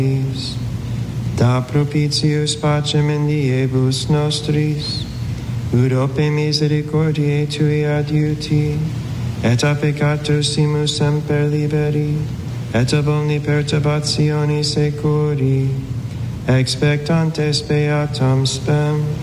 Da propitius pacem in diebus nostris, ut ope misericordiae tui adiuti, et a peccatusimus semper liberi, et ab omni perturbationi securi, expectantes beatam spem.